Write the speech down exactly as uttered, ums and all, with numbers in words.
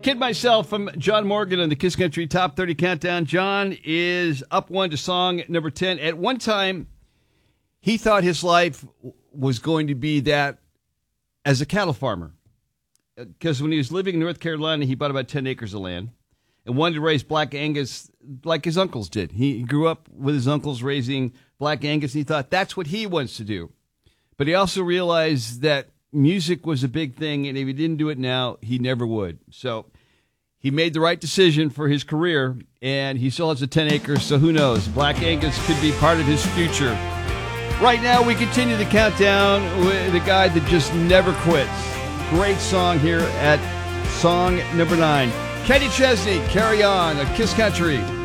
Kid Myself from John Morgan on the Kiss Country Top thirty Countdown. John is up one to song number ten. At one time, he thought his life was going to be that as a cattle farmer. Because when he was living in North Carolina, he bought about ten acres of land and wanted to raise Black Angus like his uncles did. He grew up with his uncles raising Black Angus, and he thought that's what he wants to do. But he also realized that music was a big thing, and if he didn't do it now, he never would. So he made the right decision for his career, and he still has the ten acres, so who knows? Black Angus could be part of his future. Right now, we continue the countdown with the guy that just never quits. Great song here at song number nine. Kenny Chesney, Carry On, a Kiss Country.